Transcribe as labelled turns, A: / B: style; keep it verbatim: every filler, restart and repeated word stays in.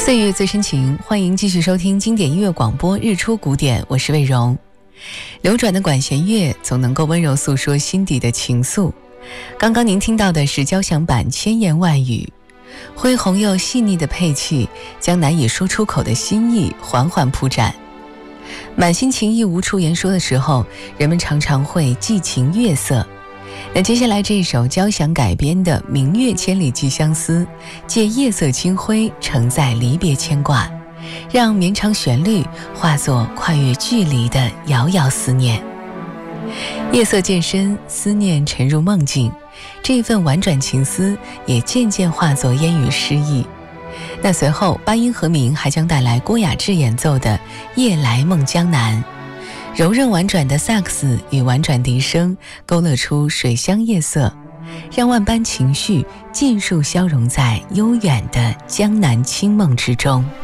A: 岁月最深情，欢迎继续收听经典音乐广播日出古典，我是魏荣。流转的管弦乐总能够温柔诉说心底的情愫。刚刚您听到的是交响版千言万语，恢宏又细腻的配器将难以说出口的心意缓缓铺展。满心情意无处言说的时候，人们常常会寄情悦色。那接下来这一首交响改编的《明月千里寄相思》，借夜色清辉承载离别牵挂，让绵长旋律化作跨越距离的遥遥思念。夜色渐深，思念沉入梦境，这一份婉转情思也渐渐化作烟雨诗意。那随后八音盒鸣还将带来郭雅志演奏的《夜来梦江南》，柔韧婉转的萨克斯与婉转笛声勾勒出水乡夜色，让万般情绪尽数消融在悠远的江南清梦之中。